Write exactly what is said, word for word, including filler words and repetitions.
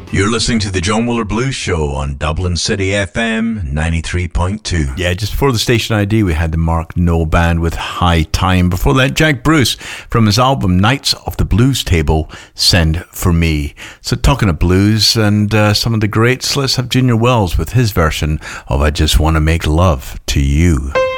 You're listening to the John Wooler Blues Show on Dublin City F M ninety-three point two. Yeah, just before the station I D, we had the Mark Noel Band with High Time. Before that, Jack Bruce from his album Knights of the Blues Table, Send For Me. So talking of blues and uh, some of the greats, let's have Junior Wells with his version of I Just Want to Make Love to You.